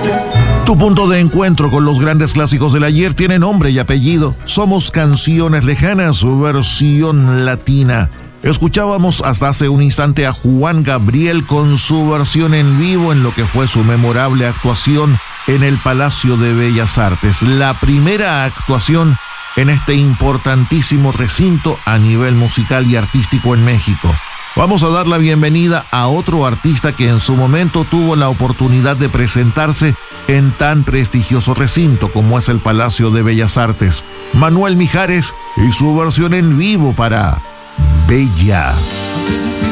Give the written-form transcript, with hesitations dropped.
Tu punto de encuentro con los grandes clásicos del ayer tiene nombre y apellido. Somos Canciones Lejanas, versión latina. Escuchábamos hasta hace un instante a Juan Gabriel con su versión en vivo en lo que fue su memorable actuación en el Palacio de Bellas Artes. La primera actuación en este importantísimo recinto a nivel musical y artístico en México. Vamos a dar la bienvenida a otro artista que en su momento tuvo la oportunidad de presentarse en tan prestigioso recinto como es el Palacio de Bellas Artes. Manuel Mijares y su versión en vivo para Bella.